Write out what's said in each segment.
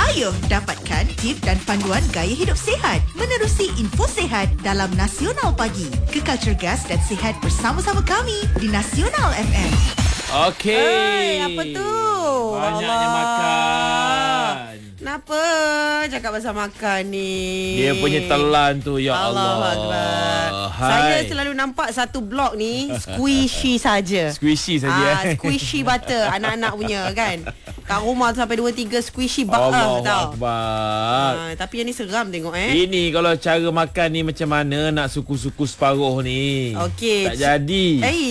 Ayuh dapatkan tips dan panduan gaya hidup sihat menerusi info sihat dalam Nasional Pagi. Kekal cergas dan sihat bersama-sama kami di Nasional FM. Okey. Apa tu? Banyaknya Allah. makan. Kenapa cakap pasal makan ni? Dia punya telan tu, ya Allah. Akbar. Saya selalu nampak satu blok ni squishy saja. Squishy saja. Squishy butter anak-anak punya kan. Kat rumah tu sampai 2-3 squishy butter Allah tau. Akbar. Tapi yang ni seram tengok Ini kalau cara makan ni macam mana nak suku-suku separuh ni. Okey. Tak jadi.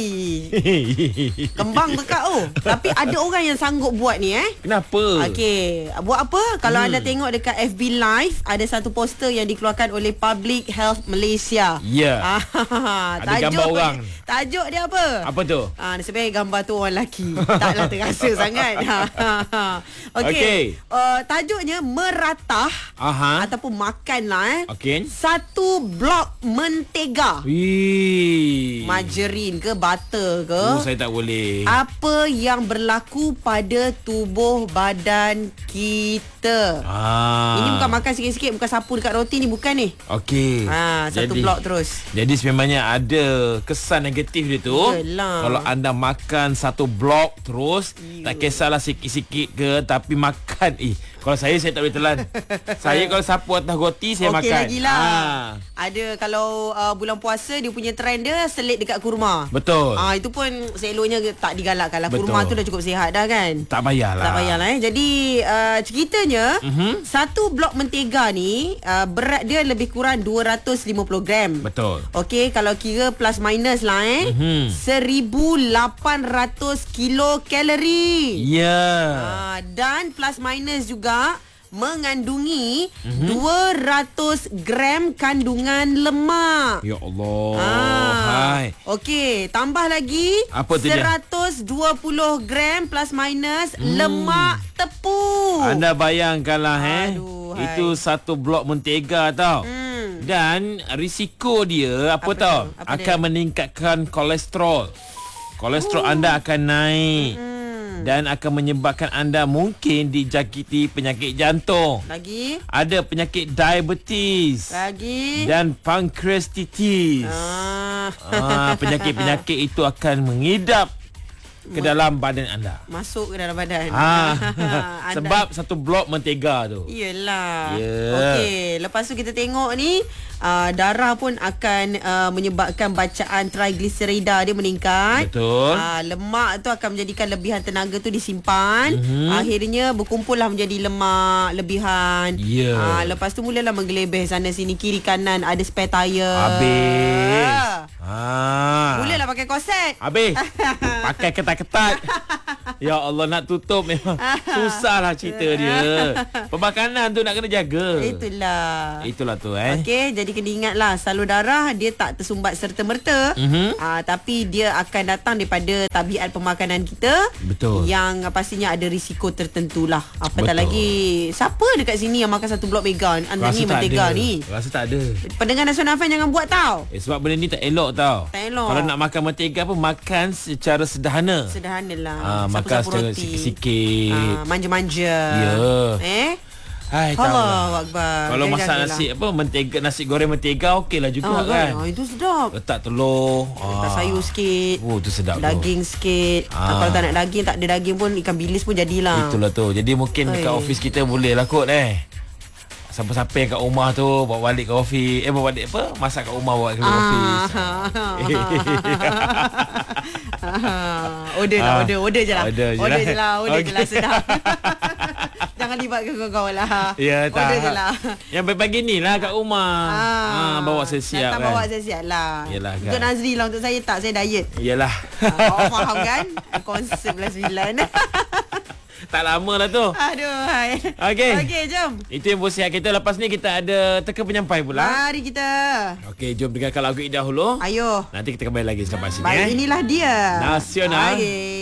Kembang dekat Tapi ada orang yang sanggup buat ni Kenapa? Okey, buat apa? Kalau anda tengok dekat FB Live, ada satu poster yang dikeluarkan oleh Public Health Malaysia. Ya. Ada gambar orang. Tajuk dia apa? Apa tu? Sebenarnya gambar tu orang lelaki. Taklah terasa sangat. Okey. Tajuknya meratah ataupun makanlah Okey. satu blok mentega. Margarin ke butter ke? Saya tak boleh. Apa yang berlaku pada tubuh badan kita? Ini bukan makan sikit-sikit, bukan sapu dekat roti ni, bukan ni. Okey. Satu blok terus. Jadi sebenarnya ada kesan negatif dia tu. Yelah. Kalau anda makan satu blok terus, tak kisahlah sikit-sikit ke, tapi makan kalau saya tak boleh telan. Saya kalau sapu atas roti saya makan. Okey lagilah. Ada kalau bulan puasa dia punya trend dia selit dekat kurma. Betul. Itu pun seloknya tak digalakkan lah. Betul. Kurma tu dah cukup sihat dah kan. Tak payahlah. Tak payahlah Jadi ceritanya satu blok mentega ni berat dia lebih kurang 250 gram. Betul. Okey, kalau kira plus minus lah 1,800 kilokalori. Ya. Dan plus minus juga mengandungi 200 gram kandungan lemak. Ya Allah. Hai. Okey, tambah lagi apa tu 120 gram plus minus lemak tepung. Anda bayangkanlah itu hai. satu blok mentega tau. Dan risiko dia apa tau? Akan meningkatkan kolesterol. Kolesterol anda akan naik. Dan akan menyebabkan anda mungkin dijangkiti penyakit jantung. Lagi? Ada penyakit diabetes. Lagi? Dan pankreatitis. Penyakit-penyakit itu akan mengidap ke dalam badan anda. Masuk ke dalam badan. Sebab satu blok mentega tu. Yelah. Yeah. Okey, lepas tu kita tengok ni darah pun akan menyebabkan bacaan triglycerida dia meningkat. Betul. Lemak tu akan menjadikan lebihan tenaga tu disimpan. Akhirnya berkumpullah menjadi lemak lebihan. Yeah. Lepas tu mulalah menggelebeh sana sini kiri kanan, ada spare tire. Habis. Mulalah pakai korset. Habis. Pakai ketat-ketat. Ya Allah, nak tutup memang susahlah cerita dia. Pemakanan tu nak kena jaga. Itulah tu Okey, jadi kena ingatlah salur darah dia tak tersumbat serta-merta. Tapi dia akan datang daripada tabiat pemakanan kita. Betul. Yang pastinya ada risiko tertentu lah. Apatah lagi, siapa dekat sini yang makan satu blok mega ni mentega ni? Rasa tak ada. Pendengar Nasional FM jangan buat tau. Sebab benda ni tak elok tau. Tak elok. Kalau nak makan mentega pun makan secara sederhana. Sederhanalah. Makan secara sikit-sikit. Manja-manja. Ya. Hai, Allah Akbar. Kalau masak nasi mentega, nasi goreng mentega okeylah juga kan. Itu sedap. Letak telur, letak sayur sikit. Tu sedap. Daging sikit. Kalau tak nak daging, tak ada daging pun ikan bilis pun jadilah. Itulah tu. Jadi mungkin dekat office kita boleh lah kot siapa-siapa yang kat rumah tu bawa balik ke office. Bawa balik apa? Masak kat rumah bawa ke office. Order je lah. Order je lah sedap. Jangan libatkan kawan-kawan lah. Ya, tak. Order je lah. Yang pagi ni lah kat rumah. Bawa siap-siap kan. Bawa siap-siap lah. Yelah kan. Untuk Nazri lah, untuk saya tak. Saya diet. Yelah. Awak faham kan? Konsep lah 9. Tak lama lah tu. Aduh, hai. Okey, jom. Itu yang sihat kita. Lepas ni kita ada teka penyampai pula. Mari kita. Okey, jom dengarkan lagu ini dahulu. Ayo. Nanti kita kembali lagi selepas sini. Baik, inilah dia. Nasional. Okay.